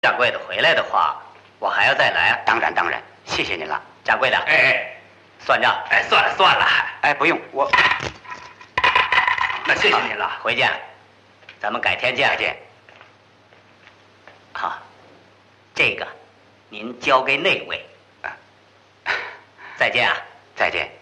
掌柜的回来的话，我还要再来。 当然，谢谢您了， 掌柜的。 哎， 算账。 哎，算了。 哎，不用，我。 那谢谢您了， 回见。咱们改天见。 再见。 好，这个您交给那位。再见啊。 再见。